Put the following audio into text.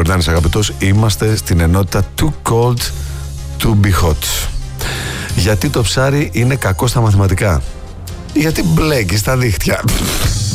Ιορδάνης αγαπητός, είμαστε στην ενότητα Too Cold to be hot. Γιατί το ψάρι είναι κακό στα μαθηματικά? Γιατί μπλέκει στα δίχτυα.